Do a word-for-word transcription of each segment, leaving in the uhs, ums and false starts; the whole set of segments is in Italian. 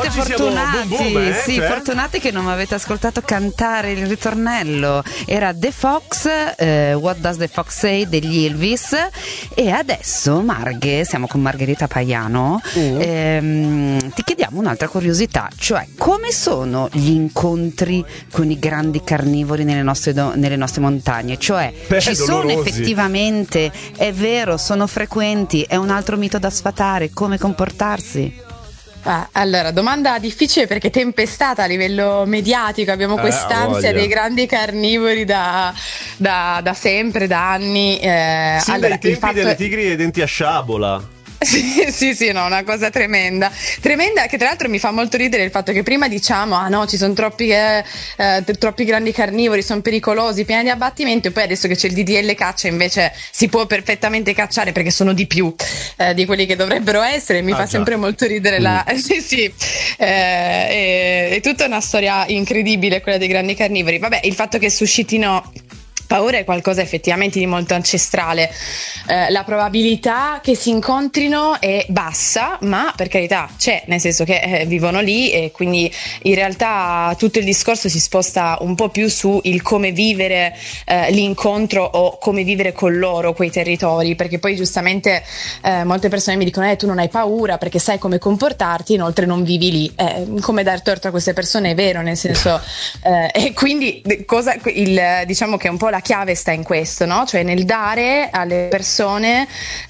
siete oggi siamo fortunati, boom boom, eh, sì, cioè? fortunati che non mi avete ascoltato cantare il ritornello. Era The Fox, eh, What Does the Fox Say degli Elvis. E adesso, Marghe, siamo con Margherita Paiano, Mm. ehm, ti chiediamo un'altra curiosità, cioè come sono gli incontri con i grandi carnivori nelle nostre, do- nelle nostre montagne? Cioè Beh, ci sono dolorosi. effettivamente, è vero, sono frequenti, è un altro mito da sfatare, come comportarsi? Ah, allora, domanda difficile perché tempestata a livello mediatico, abbiamo Eh, quest'ansia ha voglia. dei grandi carnivori da, da, da sempre, da anni. Eh, Sin allora, dai tempi il fatto delle è- tigri dei denti a sciabola. Sì, sì, sì, no, una cosa tremenda. Tremenda che tra l'altro mi fa molto ridere il fatto che prima diciamo, ah no, ci sono troppi, eh, eh, troppi grandi carnivori, sono pericolosi, pieni di abbattimento, e poi adesso che c'è il D D L caccia invece si può perfettamente cacciare perché sono di più eh, di quelli che dovrebbero essere. Mi Ah, fa già. sempre molto ridere la... sì, sì, eh, è, è tutta una storia incredibile quella dei grandi carnivori. Vabbè, il fatto che suscitino paura è qualcosa effettivamente di molto ancestrale. Eh, la probabilità che si incontrino è bassa, ma per carità c'è, nel senso che eh, vivono lì, e quindi in realtà tutto il discorso si sposta un po' più su il come vivere eh, l'incontro o come vivere con loro quei territori, perché poi giustamente eh, molte persone mi dicono eh tu non hai paura perché sai come comportarti, inoltre non vivi lì. Eh, come dar torto a queste persone è vero, nel senso eh, e quindi cosa, il, diciamo che un po' la chiave sta in questo, no? Cioè nel dare alle persone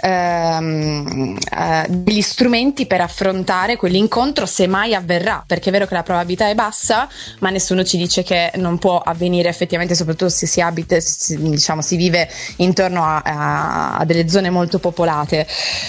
ehm, eh, degli strumenti per affrontare quell'incontro se mai avverrà, perché è vero che la probabilità è bassa, ma nessuno ci dice che non può avvenire effettivamente, soprattutto se si abita, si, diciamo, si vive intorno a, a, a delle zone molto popolate.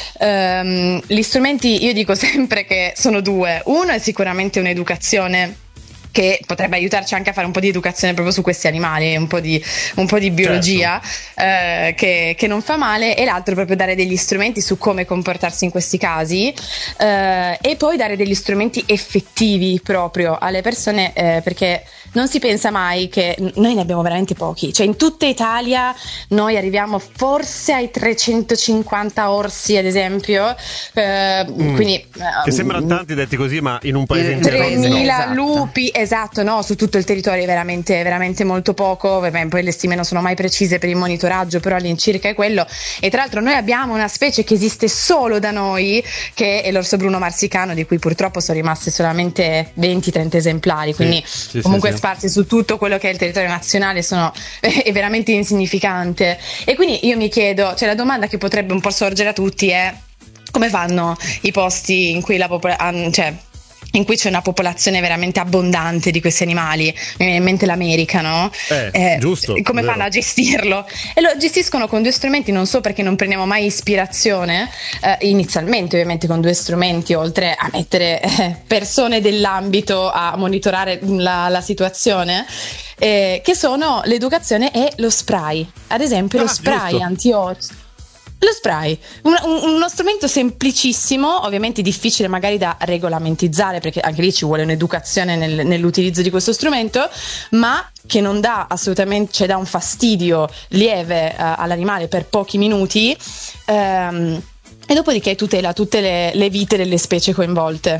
Ehm, gli strumenti, io dico sempre che sono due. Uno è sicuramente un'educazione che potrebbe aiutarci anche a fare un po' di educazione proprio su questi animali, un po' di, un po' di biologia, eh, che, che non fa male, e l'altro è proprio dare degli strumenti su come comportarsi in questi casi, eh, e poi dare degli strumenti effettivi proprio alle persone, eh, perché non si pensa mai che noi ne abbiamo veramente pochi, cioè in tutta Italia noi arriviamo forse ai trecentocinquanta orsi ad esempio, eh, Mm. quindi Che sembrano tanti detti così, ma in un paese intero tremila Esatto. lupi, esatto, no, su tutto il territorio è veramente, veramente molto poco. Vabbè, poi le stime non sono mai precise per il monitoraggio, però all'incirca è quello. E tra l'altro noi abbiamo una specie che esiste solo da noi, che è l'orso bruno marsicano, di cui purtroppo sono rimaste solamente venti trenta esemplari, quindi Sì, sì, comunque sì, sì. sparsi su tutto quello che è il territorio nazionale sono, è veramente insignificante. E quindi io mi chiedo, cioè la domanda che potrebbe un po' sorgere a tutti è: come fanno i posti in cui la popolazione, cioè in cui c'è una popolazione veramente abbondante di questi animali, mi viene in mente l'America, no? Eh, giusto, Come vero. fanno a gestirlo? E lo gestiscono con due strumenti, non so perché non prendiamo mai ispirazione, eh, inizialmente ovviamente con due strumenti, oltre a mettere eh, persone dell'ambito a monitorare la, la situazione, eh, che sono l'educazione e lo spray. Ad esempio Ah, lo spray giusto. anti-orso. Lo spray, un- un- uno strumento semplicissimo, ovviamente difficile magari da regolamentizzare, perché anche lì ci vuole un'educazione nel- nell'utilizzo di questo strumento, ma che non dà assolutamente, cioè dà un fastidio lieve eh, all'animale per pochi minuti, ehm, e dopodiché tutela tutte le, le vite delle specie coinvolte.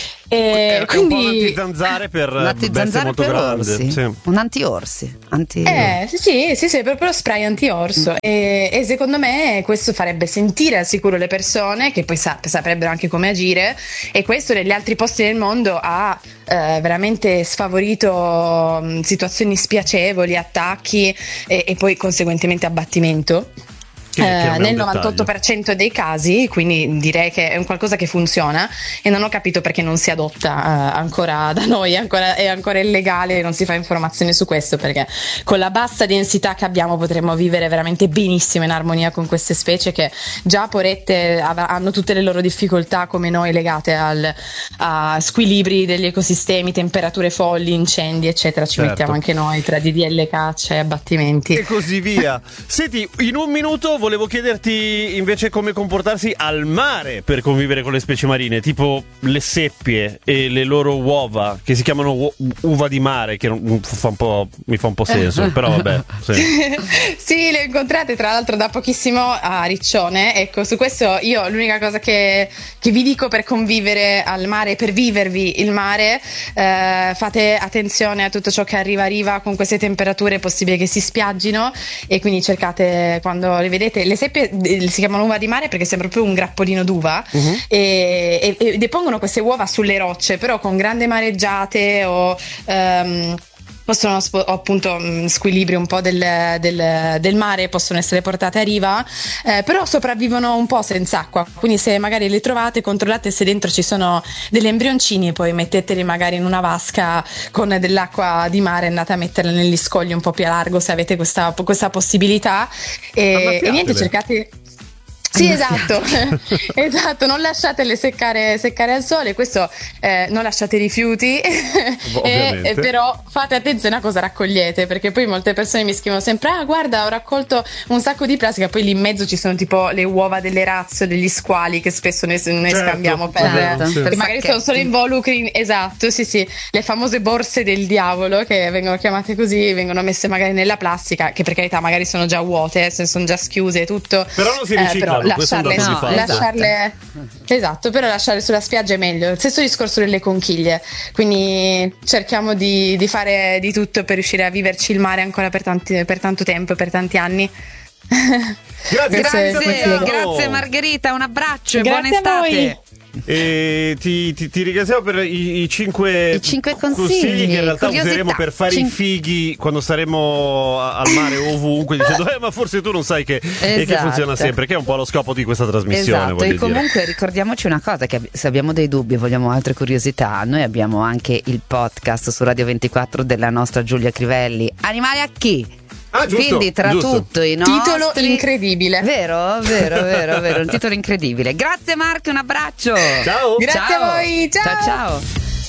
E È quindi un po' un antizanzare per Un bestie antizanzare molto per grandi. orsi, Sì. un anti-orsi, anti... Eh, sì, sì, sì, sì, è proprio lo spray anti-orso. E, e secondo me questo farebbe sentire al sicuro le persone, che poi sa- saprebbero anche come agire, e questo negli altri posti del mondo ha eh, veramente sfavorito mh, situazioni spiacevoli, attacchi e, e poi conseguentemente abbattimento. Che- che Eh, non è un nel dettaglio. novantotto per cento dei casi, quindi direi che è un qualcosa che funziona, e non ho capito perché non si adotta eh, ancora da noi, è ancora, è ancora illegale, non si fa informazione su questo, perché con la bassa densità che abbiamo potremmo vivere veramente benissimo in armonia con queste specie che già porette av- hanno tutte le loro difficoltà come noi legate al, a squilibri degli ecosistemi, temperature folli, incendi eccetera, ci Certo. mettiamo anche noi tra D D L caccia e abbattimenti. E così via. Senti, in un minuto volevo chiederti invece come comportarsi al mare per convivere con le specie marine, tipo le seppie e le loro uova, che si chiamano u- uva di mare, che non, fa un po', mi fa un po' senso, però vabbè. Sì. Sì, le incontrate tra l'altro da pochissimo a Riccione. Ecco, su questo io l'unica cosa che, che vi dico per convivere al mare, per vivervi il mare, eh, fate attenzione a tutto ciò che arriva a riva. Con queste temperature è possibile che si spiaggino, e quindi cercate, quando le vedete, le seppie si chiamano uva di mare perché sembra proprio un grappolino d'uva, uh-huh. e, e, e depongono queste uova sulle rocce, però con grandi mareggiate o um, possono spo- appunto mh, squilibri un po' del, del, del mare, possono essere portate a riva, eh, però sopravvivono un po' senza acqua, quindi se magari le trovate, controllate se dentro ci sono degli embrioncini, poi metteteli magari in una vasca con dell'acqua di mare, andate a metterle negli scogli un po' più a largo se avete questa, questa possibilità, e, e niente, cercate. Sì, esatto, esatto, non lasciatele seccare, seccare al sole, questo eh, non lasciate rifiuti, e, e però fate attenzione a cosa raccogliete, perché poi molte persone mi scrivono sempre: ah, guarda, ho raccolto un sacco di plastica, poi lì in mezzo ci sono tipo le uova delle razze, degli squali che spesso noi, noi certo, scambiamo per, certo, per, per magari sono solo involucri, esatto, sì sì, le famose borse del diavolo, che vengono chiamate così, vengono messe magari nella plastica, che per carità magari sono già vuote, sono già schiuse e tutto, però non si riciclano. Eh, lasciarle, no, lasciarle esatto. esatto, però lasciarle sulla spiaggia è meglio. Il stesso discorso delle conchiglie, quindi cerchiamo di, di fare di tutto per riuscire a viverci il mare ancora per, tanti, per tanto tempo, per tanti anni. Grazie, grazie, grazie Margherita, un abbraccio e buona estate. E ti, ti, ti ringraziamo per i, i, cinque I cinque consigli, consigli che in realtà curiosità. useremo per fare Cin- i fighi quando saremo al mare o ovunque, dicendo eh, ma forse tu non sai che, esatto. e che funziona sempre, che è un po' lo scopo di questa trasmissione. Esatto, e comunque dire. ricordiamoci una cosa, che se abbiamo dei dubbi e vogliamo altre curiosità, noi abbiamo anche il podcast su Radio ventiquattro della nostra Giulia Crivelli, Animali a chi? Ah, giusto, quindi tra giusto. tutto i nostri... Titolo incredibile. Vero, vero, vero, vero, un titolo incredibile. Grazie Marco, un abbraccio. Ciao. Grazie ciao. a voi, ciao. Ciao, ciao.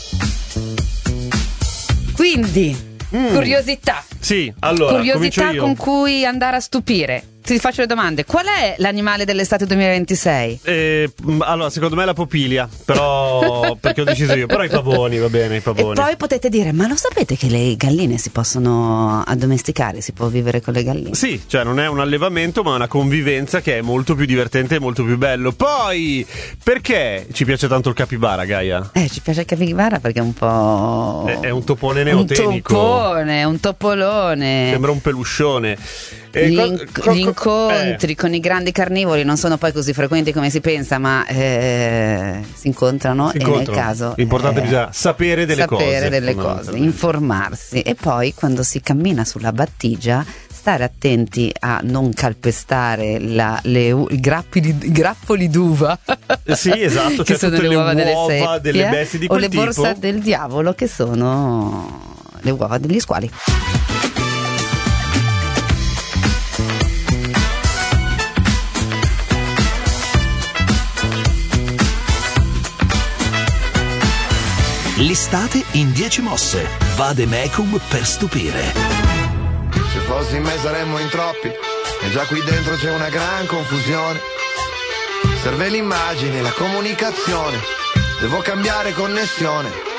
Quindi, mm. curiosità. Sì, allora, curiosità io. con cui andare a stupire. Ti faccio le domande. Qual è l'animale dell'estate duemilaventisei? Eh, allora, secondo me la popilia, però perché ho deciso io. Però i pavoni, va bene, i pavoni. E poi potete dire: ma lo sapete che le galline si possono addomesticare? Si può vivere con le galline? Sì, cioè non è un allevamento, ma una convivenza che è molto più divertente e molto più bello. Poi, perché ci piace tanto il capibara, Gaia? Eh, ci piace il capibara perché è un po'... È, è un topone neotenico. Un topone, un topolone. Sembra un peluscione. E gli, co- inc- co- gli incontri eh. con i grandi carnivori non sono poi così frequenti come si pensa, ma eh, si incontrano, si e incontrano. nel caso l'importante eh, bisogna sapere delle sapere cose, delle cose, informarsi, e poi quando si cammina sulla battigia stare attenti a non calpestare la, le, i, grappi di, i grappoli d'uva sì, esatto, che cioè sono tutte le uova, le delle uova seppie, delle bestie di o quel le tipo. borse del diavolo che sono le uova degli squali. L'estate in dieci mosse. Vademecum per stupire. Se fossi in me saremmo in troppi, e già qui dentro c'è una gran confusione. Serve l'immagine, la comunicazione, devo cambiare connessione.